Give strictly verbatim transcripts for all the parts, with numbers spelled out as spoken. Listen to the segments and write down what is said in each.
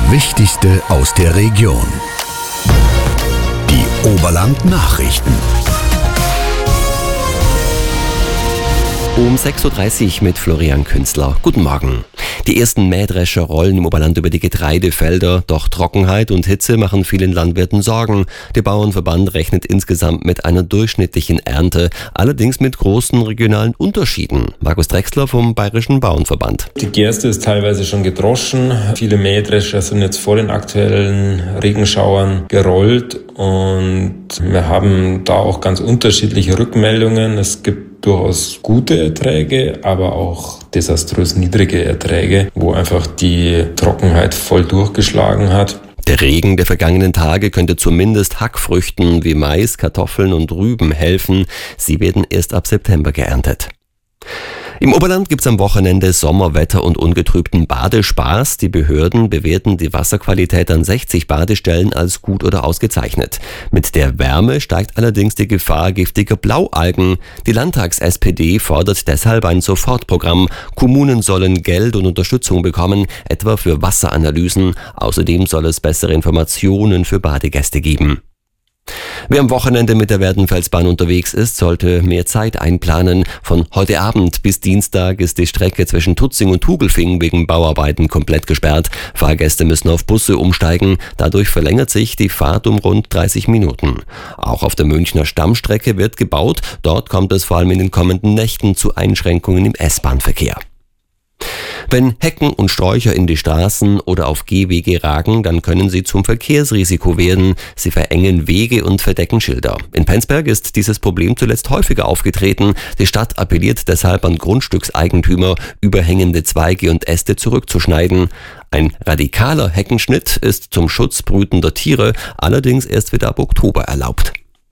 Wichtigste aus der Region. Die Oberland-Nachrichten. Um sechs Uhr dreißig mit Florian Künstler. Guten Morgen. Die ersten Mähdrescher rollen im Oberland über die Getreidefelder, doch Trockenheit und Hitze machen vielen Landwirten Sorgen. Der Bauernverband rechnet insgesamt mit einer durchschnittlichen Ernte, allerdings mit großen regionalen Unterschieden. Markus Drechsler vom Bayerischen Bauernverband. Die Gerste ist teilweise schon gedroschen. Viele Mähdrescher sind jetzt vor den aktuellen Regenschauern gerollt und wir haben da auch ganz unterschiedliche Rückmeldungen. Es gibt durchaus gute Erträge, aber auch desaströs niedrige Erträge, wo einfach die Trockenheit voll durchgeschlagen hat. Der Regen der vergangenen Tage könnte zumindest Hackfrüchten wie Mais, Kartoffeln und Rüben helfen. Sie werden erst ab September geerntet. Im Oberland gibt's am Wochenende Sommerwetter und ungetrübten Badespaß. Die Behörden bewerten die Wasserqualität an sechzig Badestellen als gut oder ausgezeichnet. Mit der Wärme steigt allerdings die Gefahr giftiger Blaualgen. Die Landtags-S P D fordert deshalb ein Sofortprogramm. Kommunen sollen Geld und Unterstützung bekommen, etwa für Wasseranalysen. Außerdem soll es bessere Informationen für Badegäste geben. Wer am Wochenende mit der Werdenfelsbahn unterwegs ist, sollte mehr Zeit einplanen. Von heute Abend bis Dienstag ist die Strecke zwischen Tutzing und Tugelfing wegen Bauarbeiten komplett gesperrt. Fahrgäste müssen auf Busse umsteigen. Dadurch verlängert sich die Fahrt um rund dreißig Minuten. Auch auf der Münchner Stammstrecke wird gebaut. Dort kommt es vor allem in den kommenden Nächten zu Einschränkungen im S-Bahn-Verkehr. Wenn Hecken und Sträucher in die Straßen oder auf Gehwege ragen, dann können sie zum Verkehrsrisiko werden. Sie verengen Wege und verdecken Schilder. In Penzberg ist dieses Problem zuletzt häufiger aufgetreten. Die Stadt appelliert deshalb an Grundstückseigentümer, überhängende Zweige und Äste zurückzuschneiden. Ein radikaler Heckenschnitt ist zum Schutz brütender Tiere allerdings erst wieder ab Oktober erlaubt.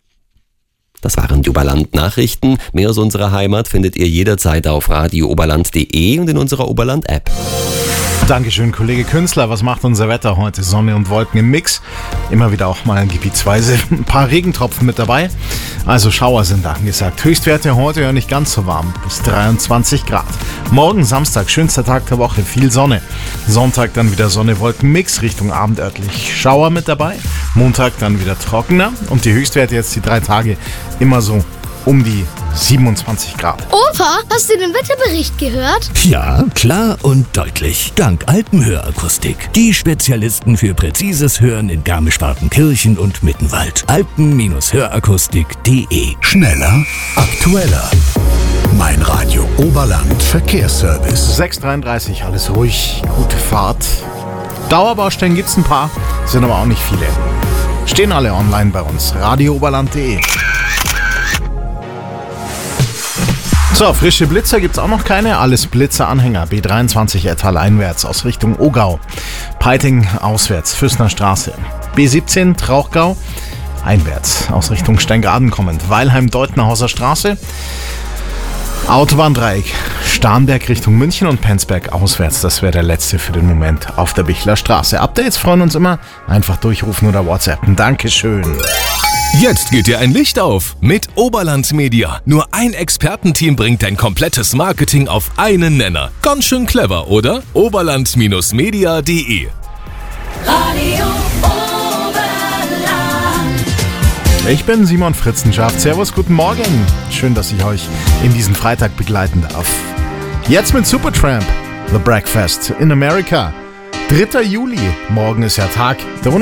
Das waren die Oberland-Nachrichten. Mehr aus unserer Heimat findet ihr jederzeit auf radio oberland punkt de und in unserer Oberland-App. Dankeschön, Kollege Künstler. Was macht unser Wetter heute? Sonne und Wolken im Mix. Immer wieder auch mal gebietsweise ein paar Regentropfen mit dabei. Also Schauer sind angesagt. Höchstwerte heute ja nicht ganz so warm. Bis dreiundzwanzig Grad. Morgen Samstag, schönster Tag der Woche. Viel Sonne. Sonntag dann wieder Sonne, Wolken, Mix. Richtung Abend örtlich Schauer mit dabei. Montag dann wieder trockener. Und die Höchstwerte jetzt die drei Tage immer so um die siebenundzwanzig Grad. Opa, hast du den Wetterbericht gehört? Ja, klar und deutlich. Dank Alpenhörakustik. Die Spezialisten für präzises Hören in Garmisch-Partenkirchen und Mittenwald. alpen hörakustik punkt de. Schneller, aktueller. Mein Radio Oberland Verkehrsservice. sechs Uhr dreiunddreißig, alles ruhig, gute Fahrt. Dauerbaustellen gibt's ein paar, sind aber auch nicht viele. Stehen alle online bei uns. radio oberland punkt de. So, frische Blitzer gibt's auch noch keine. Alles Blitzer-Anhänger. B dreiundzwanzig Ettal einwärts aus Richtung Ogau. Peiting auswärts, Füßner Straße. B siebzehn Trauchgau einwärts aus Richtung Steingaden kommend. Weilheim-Deutenhauser Straße. Autobahndreieck Starnberg Richtung München und Penzberg auswärts. Das wäre der letzte für den Moment auf der Bichler Straße. Updates freuen uns immer. Einfach durchrufen oder WhatsAppen. Dankeschön. Jetzt geht dir ein Licht auf mit Oberland Media. Nur ein Expertenteam bringt dein komplettes Marketing auf einen Nenner. Ganz schön clever, oder? oberland Media punkt de. Radio Oberland. Ich bin Simon Fritzenschaft. Servus, guten Morgen. Schön, dass ich euch in diesen Freitag begleiten darf. Jetzt mit Supertramp. The Breakfast in America. dritter Juli. Morgen ist ja Tag der